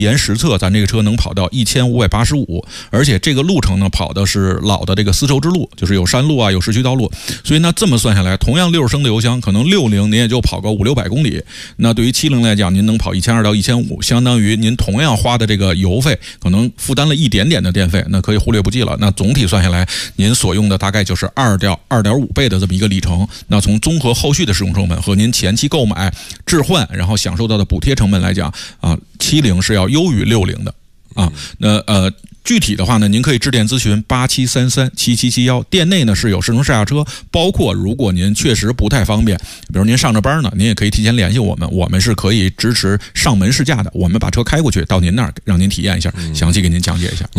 沿实测，咱这个车能跑到1585，而且这个路程呢跑的是老的这个丝绸之路，就是有山路啊，有市区道路，所以呢这么算下来，同样60升的油箱，可能60您也就跑个500-600公里。那对于70来讲，您能跑1200到1500，相当于您同样花的这个油费，可能负担了一点点的电费，那可以忽略不计了。那总体算下来，您所用的大概就是2.5倍的这么一个里程。那从综合后续的使用成本和您前期购买、置换，然后享受到的补贴成本来讲啊，70是要优于60的啊。那具体的话呢，您可以致电咨询8733-7771，店内呢是有试乘试驾车，包括如果您确实不太方便，比如您上着班呢，您也可以提前联系我们，我们是可以支持上门试驾的，我们把车开过去到您那儿，让您体验一下，详细给您讲解一下。